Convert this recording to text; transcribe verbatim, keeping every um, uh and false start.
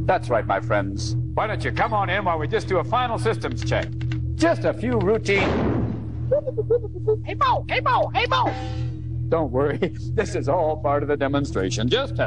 That's right, my friends. Why don't you come on in while we just do a final systems check? Just a few routine... Hey, Bo! Hey, Bo! Hey, Bo! Don't worry. This is all part of the demonstration. Just